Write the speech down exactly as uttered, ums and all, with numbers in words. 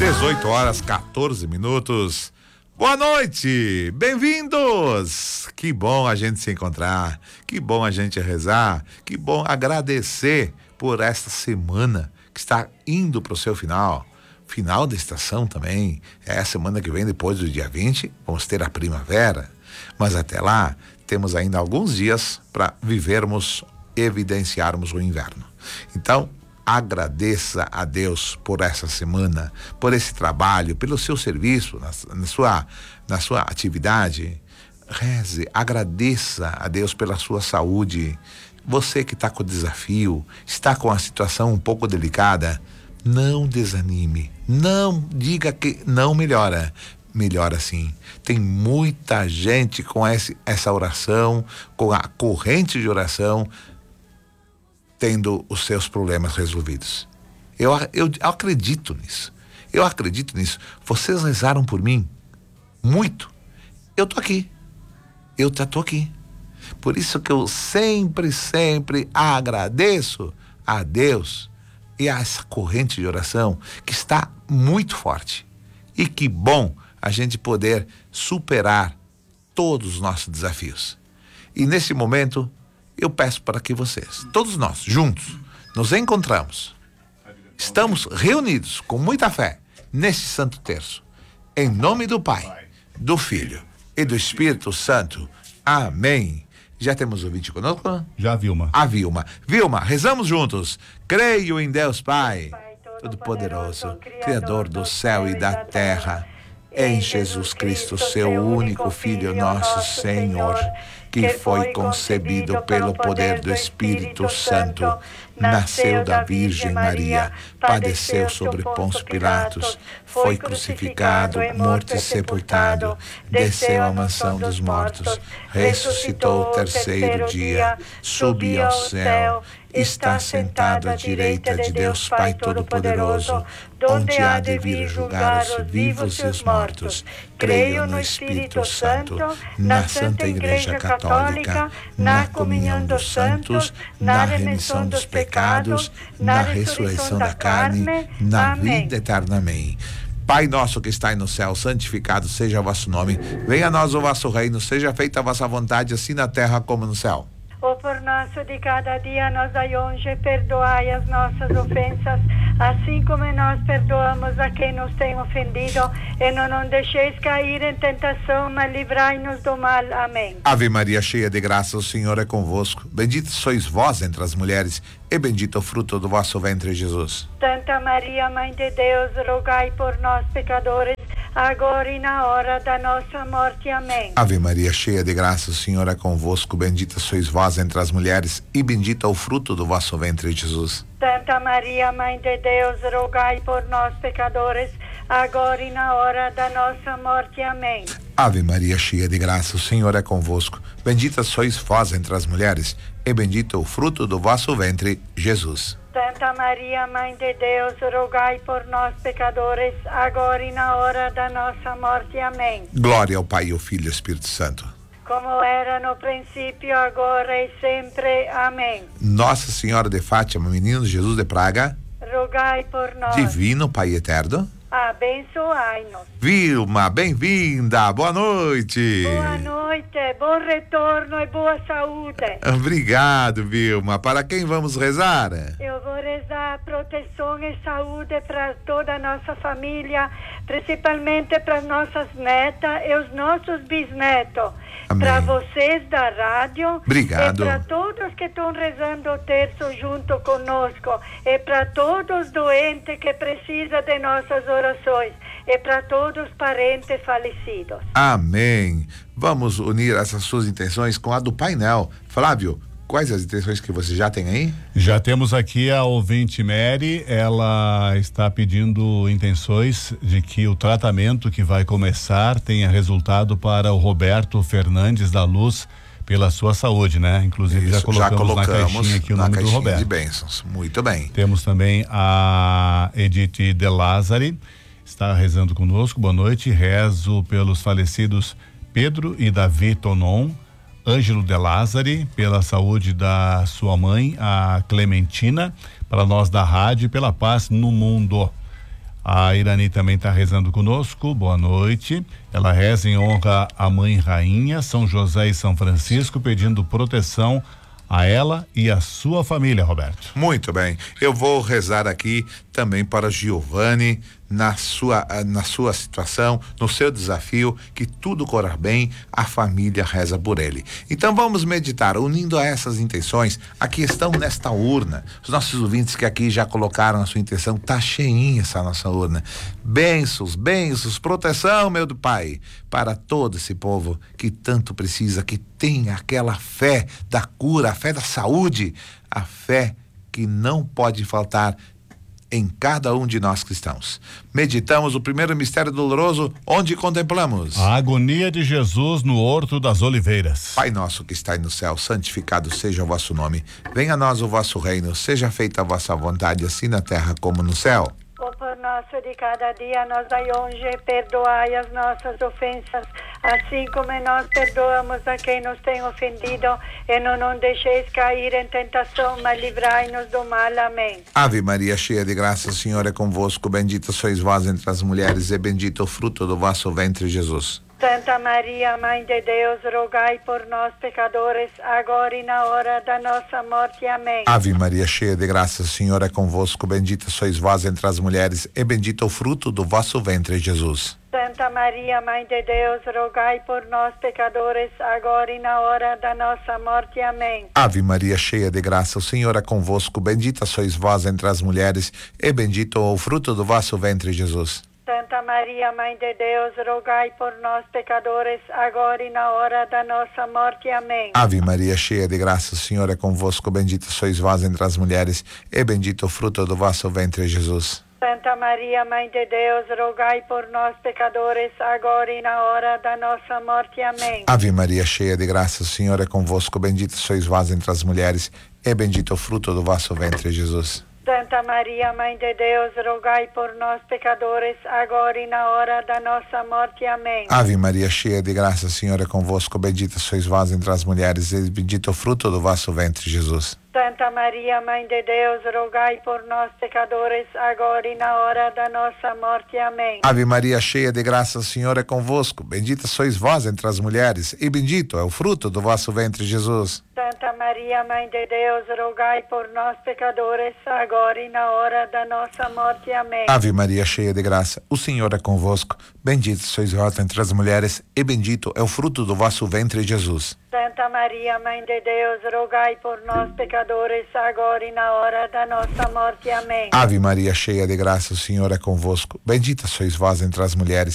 dezoito horas, quatorze minutos. Boa noite, bem-vindos. Que bom a gente se encontrar, que bom a gente rezar, que bom agradecer por esta semana que está indo para o seu final. Final da estação também, é a semana que vem, depois do dia vinte, vamos ter a primavera, mas até lá temos ainda alguns dias para vivermos, evidenciarmos o inverno. Então, agradeça a Deus por essa semana, por esse trabalho, pelo seu serviço, na, na, sua, na sua atividade. Reze, agradeça a Deus pela sua saúde. Você que está com desafio, está com a situação um pouco delicada, não desanime, não diga que não melhora. Melhora sim. Tem muita gente com esse, essa oração, com a corrente de oração, tendo os seus problemas resolvidos. Eu, eu acredito nisso. Eu acredito nisso. Vocês rezaram por mim muito. Eu tô aqui. Eu já tô aqui. Por isso que eu sempre, sempre agradeço a Deus e a essa corrente de oração que está muito forte. E que bom a gente poder superar todos os nossos desafios. E nesse momento, eu peço para que vocês, todos nós, juntos, nos encontramos. Estamos reunidos com muita fé neste Santo Terço. Em nome do Pai, do Filho e do Espírito Santo. Amém. Já temos o vídeo conosco? Já, Vilma. A Vilma. Vilma, rezamos juntos. Creio em Deus Pai, Todo-Poderoso, Criador do céu e da terra, em Jesus Cristo, seu único Filho, nosso Senhor, que foi concebido pelo poder do Espírito Santo, nasceu da Virgem Maria, padeceu sobre Pôncio Pilatos, foi crucificado, morto e sepultado, desceu à mansão dos mortos, ressuscitou o terceiro dia, subiu ao céu, está sentado à direita de Deus Pai Todo-Poderoso, onde há de vir julgar os vivos e os mortos. Creio no Espírito Santo, na Santa Igreja Católica, na comunhão dos santos, na remissão dos pecados, na ressurreição da carne, na vida eterna. Amém. Pai nosso que estais no céu, santificado seja o vosso nome. Venha a nós o vosso reino, seja feita a vossa vontade, assim na terra como no céu. O pão nosso de cada dia nos dai hoje, perdoai as nossas ofensas, assim como nós perdoamos a quem nos tem ofendido, e não nos deixeis cair em tentação, mas livrai-nos do mal. Amém. Ave Maria, cheia de graça, o Senhor é convosco. Bendita sois vós entre as mulheres, e bendito o fruto do vosso ventre, Jesus. Santa Maria, Mãe de Deus, rogai por nós, pecadores, agora e na hora da nossa morte. Amém. Ave Maria, cheia de graça, o Senhor é convosco. Bendita sois vós entre as mulheres, e bendito é o fruto do vosso ventre, Jesus. Santa Maria, Mãe de Deus, rogai por nós, pecadores, agora e na hora da nossa morte. Amém. Ave Maria, cheia de graça, o Senhor é convosco. Bendita sois vós entre as mulheres, e bendito é o fruto do vosso ventre, Jesus. Santa Maria, Mãe de Deus, rogai por nós, pecadores, agora e na hora da nossa morte. Amém. Glória ao Pai, ao Filho e ao Espírito Santo. Como era no princípio, agora e sempre. Amém. Nossa Senhora de Fátima, menino Jesus de Praga, rogai por nós. Divino Pai eterno, abençoai-nos. Vilma, bem-vinda, boa noite. Boa noite, bom retorno e boa saúde. Obrigado, Vilma. Para quem vamos rezar? Eu vou rezar proteção e saúde para toda a nossa família, principalmente para as nossas netas e os nossos bisnetos. Para vocês da rádio. Obrigado. E para todos que estão rezando o terço junto conosco. E para todos os doentes que precisam de nossas orações. E para todos os parentes falecidos. Amém. Vamos unir essas suas intenções com a do painel. Flávio, quais as intenções que você já tem aí? Já temos aqui a ouvinte Mary, ela está pedindo intenções de que o tratamento que vai começar tenha resultado para o Roberto Fernandes da Luz, pela sua saúde, né? Inclusive Isso, já, colocamos já colocamos na caixinha aqui o nome do Roberto. De bênçãos. Muito bem. Temos também a Edith De Lázari, está rezando conosco. Boa noite. Rezo pelos falecidos Pedro e Davi Tonon, Ângelo De Lázari, pela saúde da sua mãe, a Clementina, para nós da rádio e pela paz no mundo. A Irani também está rezando conosco, boa noite. Ela reza em honra à Mãe Rainha, São José e São Francisco, pedindo proteção a ela e a sua família, Roberto. Muito bem. Eu vou rezar aqui também para Giovanni, na sua, na sua situação, no seu desafio, que tudo corra bem, a família reza por ele. Então vamos meditar, unindo a essas intenções, a questão nesta urna. Os nossos ouvintes que aqui já colocaram a sua intenção, tá cheinha essa nossa urna. Bênçãos, bênçãos, proteção, meu Pai, para todo esse povo que tanto precisa, que tem aquela fé da cura, a fé da saúde, a fé que não pode faltar em cada um de nós cristãos. Meditamos o primeiro mistério doloroso, onde contemplamos a agonia de Jesus no Horto das Oliveiras. Pai nosso que estais no céu, santificado seja o vosso nome. Venha a nós o vosso reino, seja feita a vossa vontade, assim na terra como no céu. O pão nosso de cada dia nos dai hoje, perdoai as nossas ofensas, assim como nós perdoamos a quem nos tem ofendido, e não nos deixeis cair em tentação, mas livrai-nos do mal. Amém. Ave Maria, cheia de graça, o Senhor é convosco, bendita sois vós entre as mulheres, e bendito o fruto do vosso ventre, Jesus. Santa Maria, Mãe de Deus, rogai por nós, pecadores, agora e na hora da nossa morte. Amém. Ave Maria, cheia de graça, o Senhor é convosco, bendita sois vós entre as mulheres, e bendito o fruto do vosso ventre, Jesus. Santa Maria, Mãe de Deus, rogai por nós, pecadores, agora e na hora da nossa morte. Amém. Ave Maria, cheia de graça, o Senhor é convosco, bendita sois vós entre as mulheres, e bendito o fruto do vosso ventre, Jesus. Santa Maria, Mãe de Deus, rogai por nós, pecadores, agora e na hora da nossa morte. Amém. Ave Maria, cheia de graça, o Senhor é convosco, bendita sois vós entre as mulheres, e bendito o fruto do vosso ventre, Jesus. Santa Maria, Mãe de Deus, rogai por nós, pecadores, agora e na hora da nossa morte. Amém. Ave Maria, cheia de graça, o Senhor é convosco, bendita sois vós entre as mulheres, e bendito o fruto do vosso ventre, Jesus. Santa Maria, Mãe de Deus, rogai por nós, pecadores, agora e na hora da nossa morte. Amém. Ave Maria, cheia de graça, o Senhor é convosco, bendita sois vós entre as mulheres, e bendito o fruto do vosso ventre, Jesus. Santa Maria, Mãe de Deus, rogai por nós, pecadores, agora e na hora da nossa morte. Amém. Ave Maria, cheia de graça, o Senhor é convosco, bendita sois vós entre as mulheres, e bendito é o fruto do vosso ventre, Jesus. Santa Maria, Mãe de Deus, rogai por nós, pecadores, agora e na hora da nossa morte. Amém. Ave Maria, cheia de graça, o Senhor é convosco, bendita sois vós entre as mulheres, e bendito é o fruto do vosso ventre, Jesus. Santa Maria, Mãe de Deus, rogai por nós, pecadores, agora e na hora da nossa morte. Amém. Ave Maria, cheia de graça, o Senhor é convosco, bendita sois vós entre as mulheres,